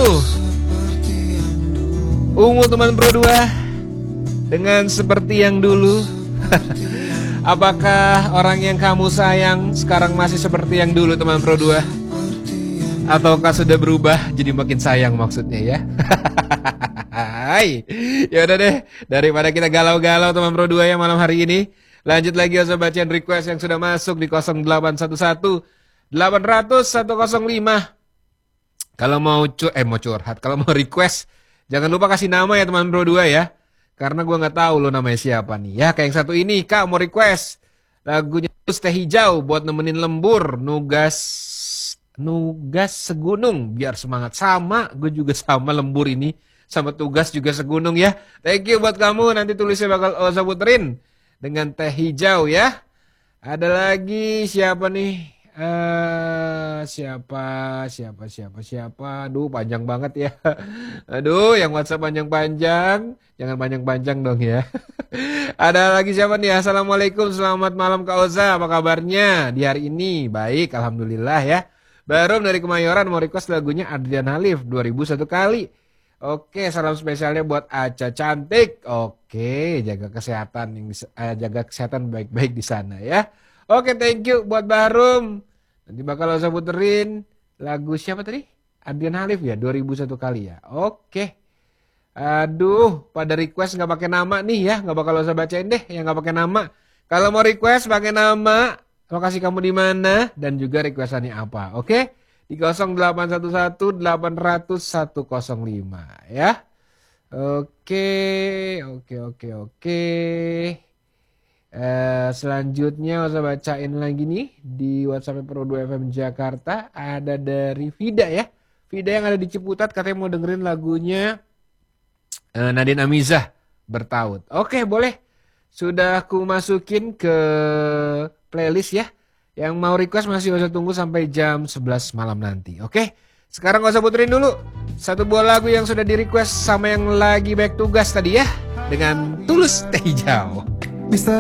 Ungu teman Pro 2 dengan seperti yang dulu. Apakah orang yang kamu sayang sekarang masih seperti yang dulu teman Pro 2? Ataukah sudah berubah jadi makin sayang maksudnya ya? Hai. Ya udah deh, daripada kita galau-galau teman Pro 2 ya malam hari ini, lanjut lagi usah bacaan request yang sudah masuk di 0811 800 105. Kalau mau curhat, kalau mau request, jangan lupa kasih nama ya teman Pro 2 ya. Karena gue gak tahu lo namanya siapa nih. Ya kayak yang satu ini, Kak mau request lagunya Teh Hijau buat nemenin lembur, nugas segunung biar semangat. Sama, gue juga sama lembur ini, sama tugas juga segunung ya. Thank you buat kamu, nanti tulisnya bakal Oza puterin dengan Teh Hijau ya. Ada lagi siapa nih? Siapa? Aduh panjang banget ya. Aduh yang WhatsApp panjang-panjang. Jangan panjang-panjang dong ya. Ada lagi siapa nih? Assalamualaikum, selamat malam Kak Oza. Apa kabarnya di hari ini? Baik, alhamdulillah ya. Baru dari Kemayoran mau request lagunya Adrian Halif 2001 kali. Oke, salam spesialnya buat Aca cantik. Oke, jaga kesehatan baik-baik di sana ya. Oke, thank you buat Barum. Nanti bakal saya puterin lagu siapa tadi? Adrian Halif ya, 2001 kali ya. Oke. Aduh, pada request nggak pakai nama nih ya, nggak bakal saya bacain deh yang nggak pakai nama. Kalau mau request pakai nama, lokasi kamu di mana dan juga requestannya apa. Oke? Di 0811 800 105 ya. Oke. Selanjutnya saya bacain lagi nih di WhatsApp Pro 2 FM Jakarta. Ada dari Vida ya. Vida yang ada di Ciputat katanya mau dengerin lagunya Nadine Amizah Bertaut. Oke, boleh. Sudah aku masukin ke playlist ya. Yang mau request masih usah tunggu sampai jam 11 malam nanti. Oke. Sekarang gak usah puterin dulu satu buah lagu yang sudah di request sama yang lagi back tugas tadi ya. Dengan Tulus Teh Hijau. Mister